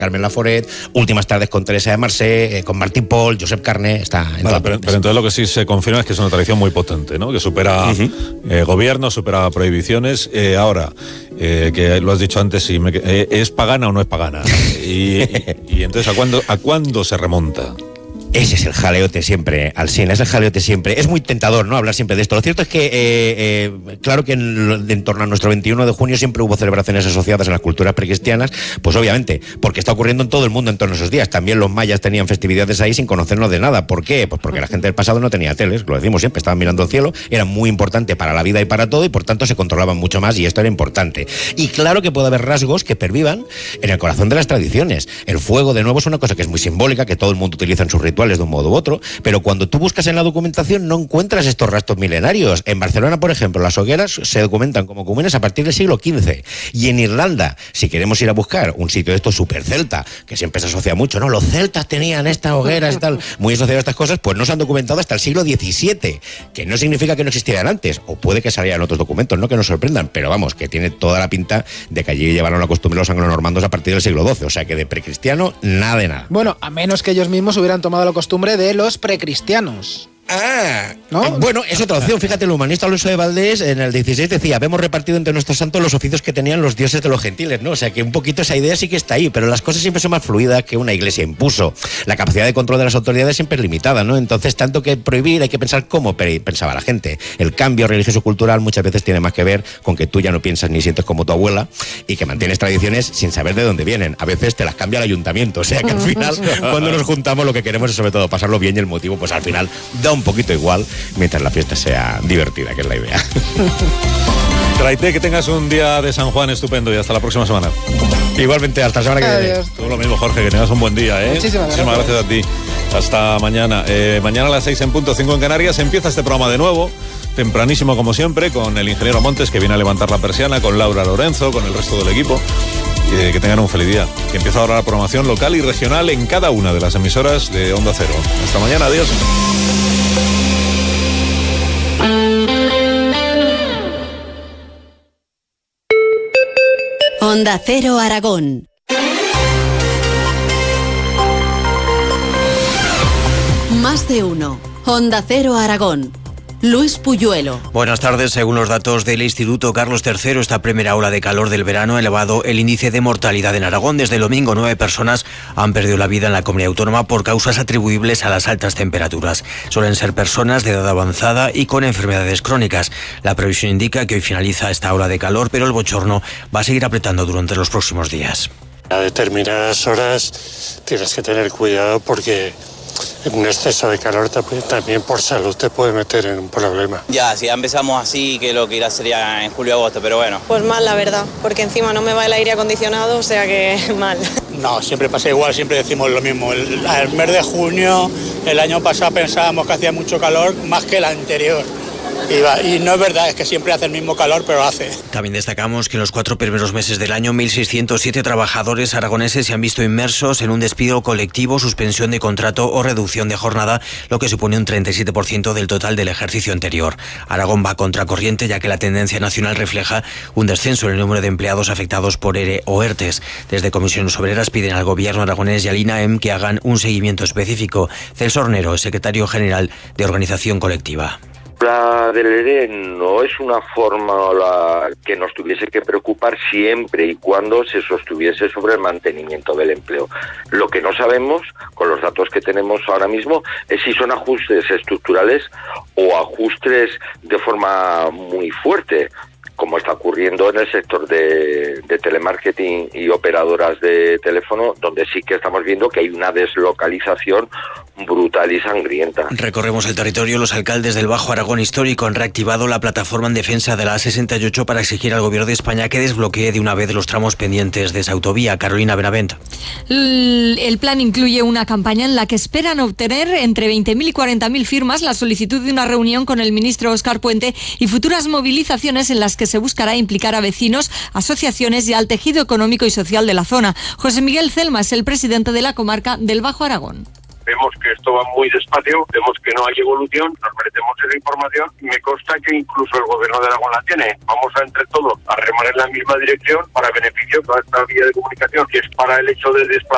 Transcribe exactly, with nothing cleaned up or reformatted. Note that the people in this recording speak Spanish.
Carmen Laforet, Últimas tardes con Teresa de Marsé, eh, con Martí Pol, Josep Carné, está en vale, pero, pero entonces lo que sí se confirma es que es una tradición muy potente, ¿no? Que supera uh-huh. eh, gobiernos, supera prohibiciones. Eh, ahora, eh, que lo has dicho antes, si me, eh, ¿es pagana o no es pagana? Y, y, y entonces, ¿a cuándo, ¿a cuándo se remonta? Ese es el jaleote siempre, Alsina, es el jaleote siempre. Es muy tentador, ¿no?, hablar siempre de esto. Lo cierto es que, eh, eh, claro que en, en torno a nuestro veintiuno de junio siempre hubo celebraciones asociadas a las culturas precristianas, pues obviamente, porque está ocurriendo en todo el mundo en todos esos días. También los mayas tenían festividades ahí sin conocernos de nada. ¿Por qué? Pues porque la gente del pasado no tenía teles, lo decimos siempre, estaban mirando al cielo, era muy importante para la vida y para todo, y por tanto se controlaban mucho más, y esto era importante. Y claro que puede haber rasgos que pervivan en el corazón de las tradiciones. El fuego, de nuevo, es una cosa que es muy simbólica, que todo el mundo utiliza en sus rituales de un modo u otro, pero cuando tú buscas en la documentación no encuentras estos rastros milenarios. En Barcelona, por ejemplo, las hogueras se documentan como comunes a partir del siglo quince, y en Irlanda, si queremos ir a buscar un sitio de estos super celta, que siempre se asocia mucho, ¿no? Los celtas tenían estas hogueras y tal, muy asociadas a estas cosas, pues no se han documentado hasta el siglo diecisiete, que no significa que no existieran antes, o puede que salieran otros documentos, no que nos sorprendan, pero vamos, que tiene toda la pinta de que allí llevaron la costumbre los anglonormandos a partir del siglo doce, o sea que de precristiano, nada de nada. Bueno, a menos que ellos mismos hubieran tomado la costumbre de los precristianos. Ah, ¿no? Bueno, es otra opción. Fíjate, el humanista Alonso de Valdés en el dieciséis decía: hemos repartido entre nuestros santos los oficios que tenían los dioses de los gentiles, ¿no? O sea que un poquito esa idea sí que está ahí, pero las cosas siempre son más fluidas que una iglesia impuso. La capacidad de control de las autoridades siempre es limitada, ¿no? Entonces, tanto que prohibir, hay que pensar cómo pensaba la gente. El cambio religioso-cultural muchas veces tiene más que ver con que tú ya no piensas ni sientes como tu abuela y que mantienes tradiciones sin saber de dónde vienen. A veces te las cambia el ayuntamiento, o sea que al final, cuando nos juntamos, lo que queremos es sobre todo pasarlo bien, y el motivo, pues al final da un poquito igual, mientras la fiesta sea divertida, que es la idea. Traité, que tengas un día de San Juan estupendo y hasta la próxima semana. Igualmente, hasta la semana que viene. Todo lo mismo, Jorge, que tengas un buen día, ¿eh? Muchísimas gracias. Muchísimas gracias a ti. Hasta mañana. Eh, mañana a las seis en punto, cinco en Canarias, empieza este programa de nuevo, tempranísimo como siempre, con el ingeniero Montes, que viene a levantar la persiana, con Laura Lorenzo, con el resto del equipo. Eh, que tengan un feliz día. Que empieza ahora la programación local y regional en cada una de las emisoras de Onda Cero. Hasta mañana, adiós. Onda Cero Aragón. Más de uno. Onda Cero Aragón. Luis Puyuelo. Buenas tardes. Según los datos del Instituto Carlos tercero, esta primera ola de calor del verano ha elevado el índice de mortalidad en Aragón. Desde el domingo, nueve personas han perdido la vida en la comunidad autónoma por causas atribuibles a las altas temperaturas. Suelen ser personas de edad avanzada y con enfermedades crónicas. La previsión indica que hoy finaliza esta ola de calor, pero el bochorno va a seguir apretando durante los próximos días. A determinadas horas tienes que tener cuidado porque un exceso de calor también por salud te puede meter en un problema. Ya, si ya empezamos así, que lo que irá sería en julio agosto, pero bueno. Pues mal, la verdad, porque encima no me va el aire acondicionado, o sea que mal. No, siempre pasa igual, siempre decimos lo mismo. El, el mes de junio, el año pasado pensábamos que hacía mucho calor, más que el anterior. Y, va, y no es verdad, es que siempre hace el mismo calor, pero hace. También destacamos que en los cuatro primeros meses del año, mil seiscientos siete trabajadores aragoneses se han visto inmersos en un despido colectivo, suspensión de contrato o reducción de jornada, lo que supone un treinta y siete por ciento del total del ejercicio anterior. Aragón va contracorriente, ya que la tendencia nacional refleja un descenso en el número de empleados afectados por ERE o ERTES. Desde Comisiones Obreras piden al gobierno aragonés y al INAEM que hagan un seguimiento específico. Celso Hornero, secretario general de Organización Colectiva. La del ERE no es una fórmula que nos tuviese que preocupar siempre y cuando se sostuviese sobre el mantenimiento del empleo. Lo que no sabemos, con los datos que tenemos ahora mismo, es si son ajustes estructurales o ajustes de forma muy fuerte, como está ocurriendo en el sector de, de telemarketing y operadoras de teléfono, donde sí que estamos viendo que hay una deslocalización brutal y sangrienta. Recorremos el territorio. Los alcaldes del Bajo Aragón Histórico han reactivado la plataforma en defensa de la A sesenta y ocho para exigir al gobierno de España que desbloquee de una vez los tramos pendientes de esa autovía. Carolina Benavent. El plan incluye una campaña en la que esperan obtener entre veinte mil y cuarenta mil firmas, la solicitud de una reunión con el ministro Óscar Puente y futuras movilizaciones en las que se buscará implicar a vecinos, asociaciones y al tejido económico y social de la zona. José Miguel Celma es el presidente de la comarca del Bajo Aragón. Vemos que esto va muy despacio, vemos que no hay evolución, nos merecemos esa información y me consta que incluso el gobierno de Aragón la tiene. Vamos a, entre todos, a remar en la misma dirección para beneficio de toda esta vía de comunicación, que es para el hecho de desplazar